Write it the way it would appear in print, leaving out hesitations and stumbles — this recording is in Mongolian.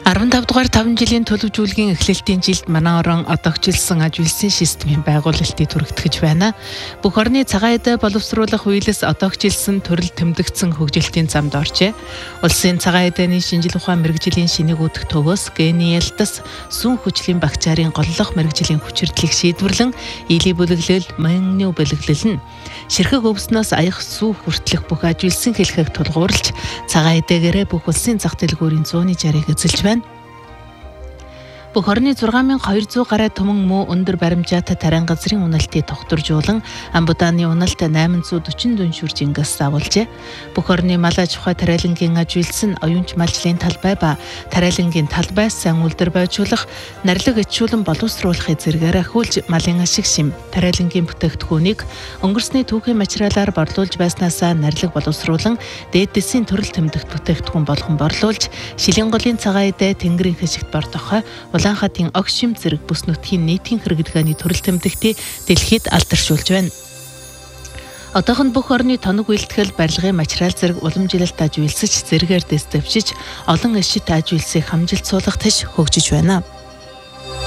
15 дугаар 5 жилийн төлөвжүүлгийн эхлэлтийн жилд манай орон одоогчлсон аж үйлсийн системийн байгуулалтыг түрэгтгэж байна. Бүх орны цагаан эдэ боловсруулах үеэлс одоогчлсон төрөл тэмдэгдсэн хөгжилтийн замд оржээ. Улсын цагаан эдэний шинжил ухаан мэрэгжлийн шинийг үүдэх төвөөс гений ялтас, сүн хүчлийн багчаарын голлох мэрэгжлийн хүчирдлийг шийдвэрлэн ийлийн бүлэглэл, мөнгөний бүлэглэл нь ширхэг өвснөөс аях сүү хүртэлх бүх аж үйлсийн хэлхэг тулгуурлаж цагаан эдэгээрээ бүх улсын зах дэлгүүрийн 160-ыг эзэлж байна. Бүх орны 6200 гаруй түмэн муу өндөр баримжаатай тариан газрын уналтыг тогтворжуулан амбудааны уналт 844 шүржингээс агуулжээ. Бүх орны мал аж ахуй тариалангийн аж үйлс нь оюунч малчлалын талбай ба тариалангийн талбайс сайн үлдэр байжуулах, нарилга ичүүлэн боловсруулахыг зэргээр ахиулж малын ашиг шим, тариалангийн бүтээгдэхүүнийг өнгөрсний түүхийн материалаар борлуулж байснаасаа нарилга боловсруулан дээд дэсийн төрөл тэмдэгт бүтээгдэхүүн болгон борлуулж, шилийн голын цагаан эдэ тэнгэрийн хэшигт бор дохой Улаанхаатын огш шим зэрэг бүс нутгийн нийтийн хэрэглгээний төрөл тэмдэгтийг дэлхийд алдаршуулж байна. Одоохон бүх орны тоног үйлдэхэл, барилгын материал зэрэг уламжилалт аж үйлсэж, зэрэгээр дэс дэвшиж, олон эшит аж үйлсийг хамжилт суулгах тийш хөгжиж байна.